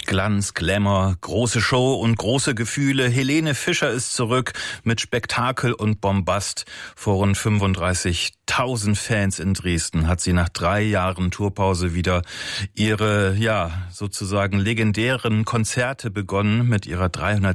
Glanz, Glamour, große Show und große Gefühle. Helene Fischer ist zurück mit Spektakel und Bombast. Vor rund 35.000 Fans in Dresden hat sie nach 3 Jahren Tourpause wieder ihre, sozusagen legendären Konzerte begonnen. Mit ihrer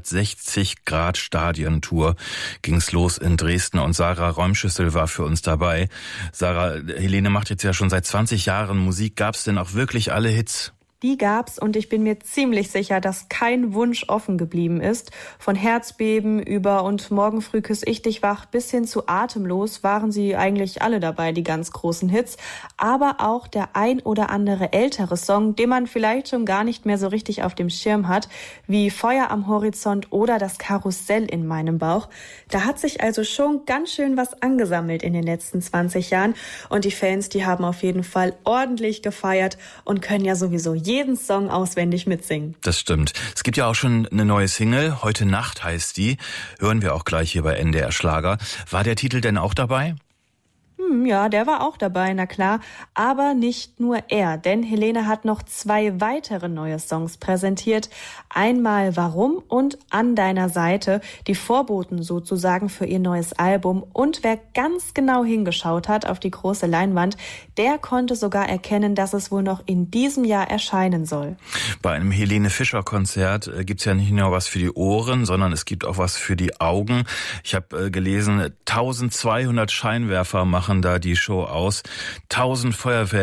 360-Grad-Stadion-Tour ging's los in Dresden und Sarah Räumschüssel war für uns dabei. Sarah, Helene macht jetzt ja schon seit 20 Jahren Musik. Gab's denn auch wirklich alle Hits? Die gab's und ich bin mir ziemlich sicher, dass kein Wunsch offen geblieben ist. Von Herzbeben über und morgen früh küss ich dich wach bis hin zu Atemlos waren sie eigentlich alle dabei, die ganz großen Hits. Aber auch der ein oder andere ältere Song, den man vielleicht schon gar nicht mehr so richtig auf dem Schirm hat, wie Feuer am Horizont oder das Karussell in meinem Bauch. Da hat sich also schon ganz schön was angesammelt in den letzten 20 Jahren und die Fans, die haben auf jeden Fall ordentlich gefeiert und können ja sowieso jeden Song auswendig mitsingen. Das stimmt. Es gibt ja auch schon eine neue Single. Heute Nacht heißt die. Hören wir auch gleich hier bei NDR Schlager. War der Titel denn auch dabei? Ja, der war auch dabei, na klar. Aber nicht nur er, denn Helene hat noch 2 weitere neue Songs präsentiert. Einmal Warum und An deiner Seite, die Vorboten sozusagen für ihr neues Album. Und wer ganz genau hingeschaut hat auf die große Leinwand, der konnte sogar erkennen, dass es wohl noch in diesem Jahr erscheinen soll. Bei einem Helene Fischer Konzert gibt's ja nicht nur was für die Ohren, sondern es gibt auch was für die Augen. Ich habe gelesen, 1200 Scheinwerfer machen da die Show aus. 1000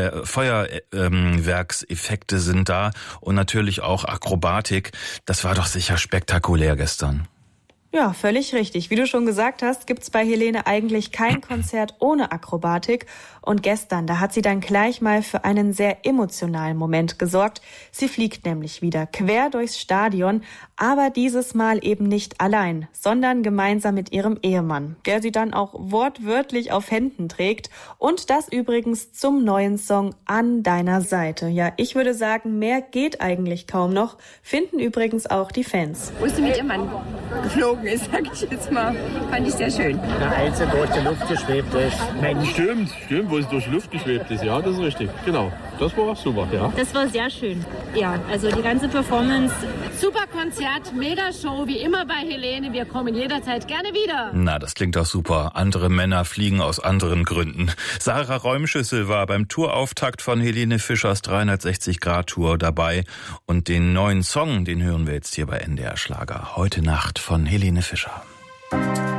Feuerwerkseffekte sind da und natürlich auch Akrobatik. Das war doch sicher spektakulär gestern. Ja, völlig richtig. Wie du schon gesagt hast, gibt's bei Helene eigentlich kein Konzert ohne Akrobatik. Und gestern, da hat sie dann gleich mal für einen sehr emotionalen Moment gesorgt. Sie fliegt nämlich wieder quer durchs Stadion, aber dieses Mal eben nicht allein, sondern gemeinsam mit ihrem Ehemann, der sie dann auch wortwörtlich auf Händen trägt. Und das übrigens zum neuen Song An deiner Seite. Ja, ich würde sagen, mehr geht eigentlich kaum noch, finden übrigens auch die Fans. Wo ist sie mit ihrem Mann geflogen ist, sag ich jetzt mal. Fand ich sehr schön. Als sie durch die Luft geschwebt ist. Mensch. Stimmt, wo sie durch die Luft geschwebt ist. Ja, das ist richtig. Genau. Das war auch super, ja. Das war sehr schön. Ja, also die ganze Performance. Super Konzert, mega Show, wie immer bei Helene. Wir kommen jederzeit gerne wieder. Na, das klingt doch super. Andere Männer fliegen aus anderen Gründen. Sarah Räumschüssel war beim Tourauftakt von Helene Fischers 360-Grad-Tour dabei. Und den neuen Song, den hören wir jetzt hier bei NDR Schlager. Heute Nacht von Helene Fischer.